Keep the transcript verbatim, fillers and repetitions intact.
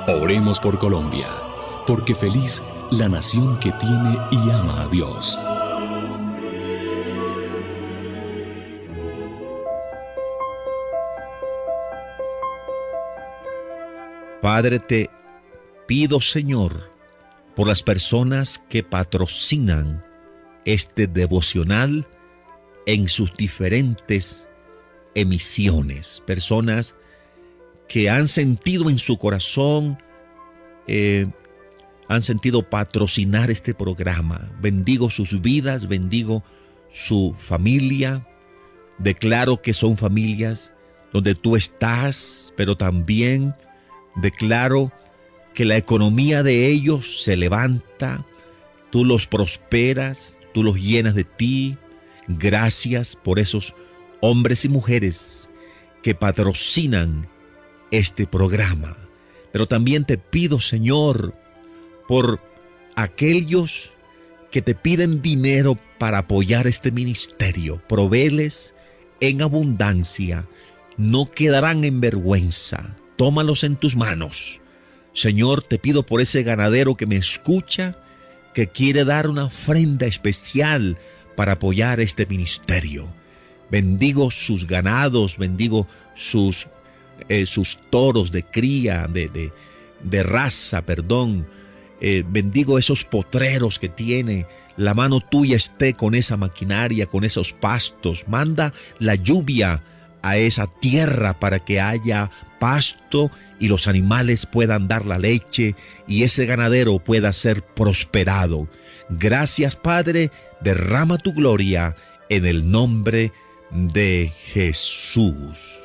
Oremos por Colombia, porque feliz la nación que tiene y ama a Dios. Padre, te pido, Señor, por las personas que patrocinan este devocional en sus diferentes emisiones, personas que han sentido en su corazón, eh, han sentido patrocinar este programa. Bendigo sus vidas, bendigo su familia. Declaro que son familias donde tú estás, pero también declaro que la economía de ellos se levanta, tú los prosperas, tú los llenas de ti. Gracias por esos hombres y mujeres que patrocinan este programa. Pero también te pido, Señor, por aquellos que te piden dinero para apoyar este ministerio. Provéles en abundancia, no quedarán en vergüenza. Tómalos en tus manos. Señor, te pido por ese ganadero que me escucha, que quiere dar una ofrenda especial para apoyar este ministerio. Bendigo sus ganados, bendigo sus, eh, sus toros de cría, de, de, de raza, perdón. Eh, bendigo esos potreros que tiene. La mano tuya esté con esa maquinaria, con esos pastos. Manda la lluvia a esa tierra para que haya pasto y los animales puedan dar la leche y ese ganadero pueda ser prosperado. Gracias, Padre, derrama tu gloria en el nombre de Jesús.